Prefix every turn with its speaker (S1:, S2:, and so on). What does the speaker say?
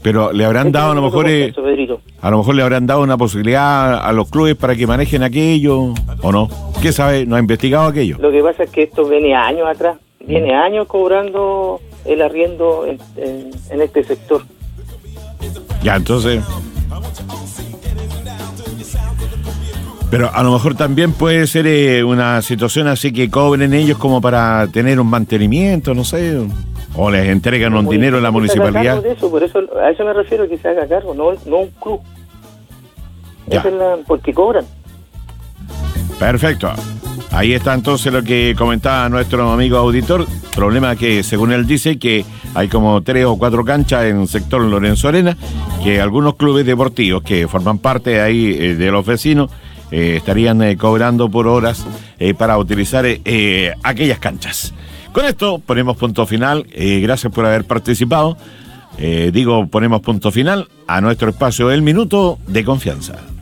S1: Pero le habrán dado a lo mejor le habrán dado una posibilidad a los clubes para que manejen aquello, ¿o no? ¿Qué sabe? ¿No ha investigado aquello?
S2: Lo que pasa es que esto viene años atrás, viene años cobrando el arriendo en este sector.
S1: Ya, entonces... Pero a lo mejor también puede ser una situación así que cobren ellos como para tener un mantenimiento, no sé, o les entregan un dinero a la municipalidad.
S2: De eso, por eso, a eso me refiero, que se haga cargo, no un club. Porque cobran.
S1: Perfecto. Ahí está entonces lo que comentaba nuestro amigo auditor. Problema que, según él dice, que hay como 3 o 4 canchas en el sector Lorenzo Arena, que algunos clubes deportivos que forman parte ahí de los vecinos estarían cobrando por horas para utilizar aquellas canchas. Con esto ponemos punto final. Gracias por haber participado. Ponemos punto final a nuestro espacio El Minuto de Confianza.